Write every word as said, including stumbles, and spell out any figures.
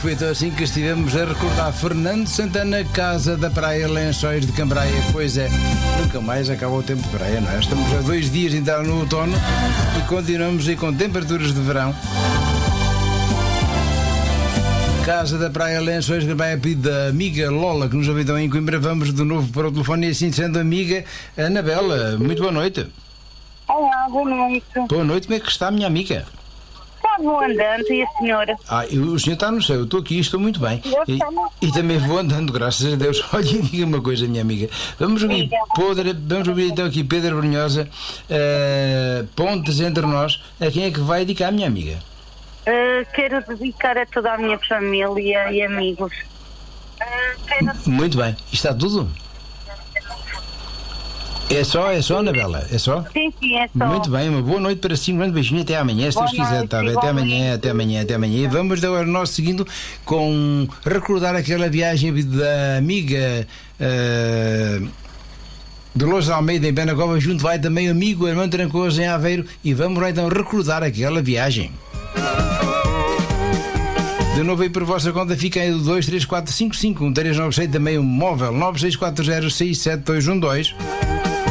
foi então assim que estivemos a recordar Fernando Santana, Casa da Praia, Lençóis de Cambraia. Pois é, nunca mais acaba o tempo de praia, não é? Estamos a dois dias de entrar no outono e continuamos aí com temperaturas de verão. Casa da Praia, Lençóis de Cambraia, pedido da amiga Lola, que nos ouviu então em Coimbra. Vamos de novo para o telefone e assim sendo, amiga Anabela, muito boa noite. Olá, boa noite. Boa noite, como é que está a minha amiga? Está vou andando e a senhora? Ah, o senhor está no céu, eu estou aqui, estou muito bem. E, e também vou andando, graças a Deus. Olha, diga uma coisa, minha amiga. Vamos ouvir, podre, vamos ouvir então aqui Pedro Brunhosa, uh, Pontes entre nós. A quem é que vai dedicar, minha amiga? Uh, quero dedicar a toda a minha família e amigos. Uh, quero... Muito bem. Está tudo? É só, é só, Anabela? É só? Sim, sim, é só. Muito bem, uma boa noite para si, um grande beijinho, até amanhã, se Deus quiser, tá bem? Até amanhã, até amanhã, até amanhã. E vamos agora nós seguindo com recordar aquela viagem da amiga uh, de Lourdes Almeida em Penacova, junto vai também o amigo Armando Trancoso em Aveiro, e vamos lá então recordar aquela viagem. De novo aí por vossa conta, fica aí do dois três quatro cinco cinco um três nove seis, também o móvel nove seis quatro zero seis sete dois um dois.